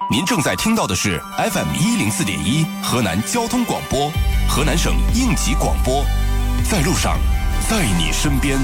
您正在听到的是 FM104.1 河南交通广播，河南省应急广播，在路上，在你身边。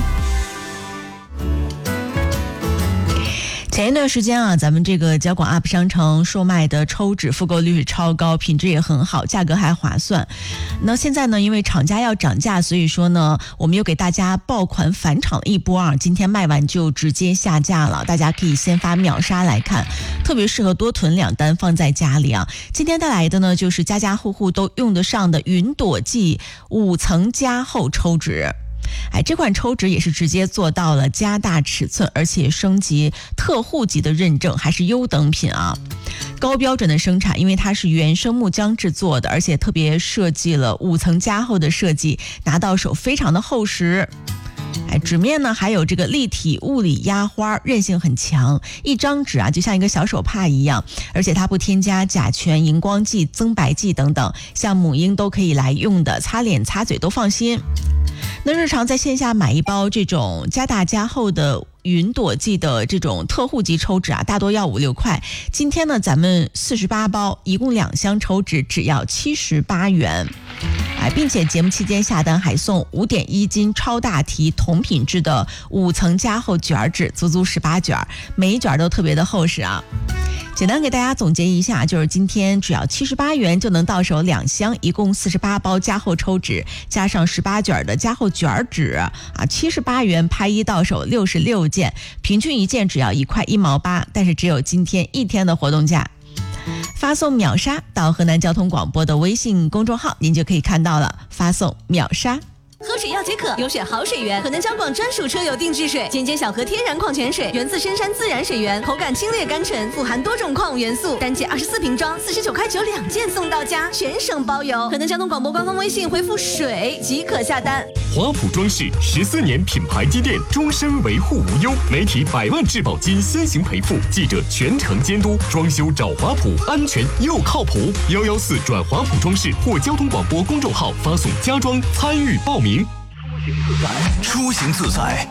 前一段时间啊，咱们这个交广 UP 商城售卖的抽纸复购率是超高，品质也很好，价格还划算。那现在呢，因为厂家要涨价，所以说呢，我们又给大家爆款返场一波啊！今天卖完就直接下架了，大家可以先发秒杀来看，特别适合多囤2单放在家里啊。今天带来的呢，就是家家户户都用得上的云朵记5层加厚抽纸。这款抽纸也是直接做到了加大尺寸，而且升级特户级的认证，还是优等品啊。高标准的生产，因为它是原生木浆制作的，而且特别设计了5层加厚的设计，拿到手非常的厚实。纸面呢还有这个立体物理压花，韧性很强，一张纸啊就像一个小手帕一样，而且它不添加甲醛、荧光剂、增白剂等等，像母婴都可以来用的，擦脸擦嘴都放心。那日常在线下买一包这种加大加厚的云朵记的这种特户级抽纸啊，大多要5、6块。今天呢，咱们48包，一共2箱抽纸，只要78元。并且节目期间下单还送5.1斤超大提同品质的5层加厚卷纸，足足18卷，每一卷都特别的厚实啊。简单给大家总结一下，就是今天只要78元就能到手2箱，一共48包加厚抽纸，加上18卷的加厚卷纸啊，78元拍一到手66件，平均一件只要1块1毛8，但是只有今天一天的活动价。发送秒杀到河南交通广播的微信公众号，您就可以看到了，发送秒杀。 喝水要解渴，有选好水源，河南交广专属车友定制水，简洁小河天然矿泉水，源自深山自然水源，口感清冽甘醇，富含多种矿物元素，单件24瓶装，49块92件送到家，全省包邮。河南交通广播官方微信回复水即可下单。 华普装饰14年品牌积淀，终身维护无忧，媒体100万质保金先行赔付，记者全程监督，装修找华普，安全又靠谱。114转华普装饰或交通广播公众号发送家装参与报名。 出行自在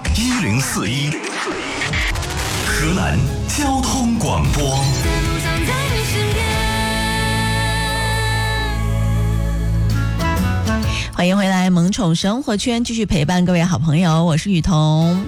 1041，河南交通广播。 欢迎回来，萌宠生活圈继续陪伴各位好朋友，我是雨桐。